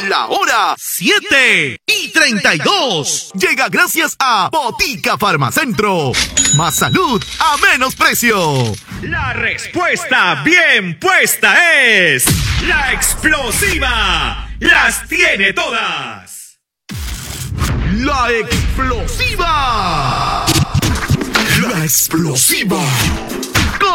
La hora 7:32. Llega gracias a Botica Farmacentro. Más salud a menos precio. La respuesta bien puesta es la explosiva. Las tiene todas. La explosiva. La explosiva.